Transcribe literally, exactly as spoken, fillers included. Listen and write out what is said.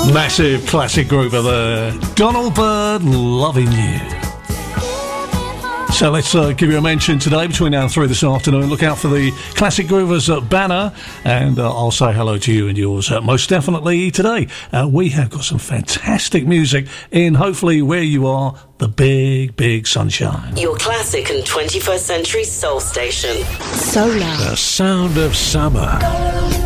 Massive classic groover there. Donald Byrd, Loving You. So let's uh, give you a mention today between now and three this afternoon. Look out for the Classic Groovers uh, banner, and uh, I'll say hello to you and yours uh, most definitely today. Uh, we have got some fantastic music in, hopefully, where you are, the big, big sunshine. Your classic and twenty-first century soul station. Solar. The sound of summer.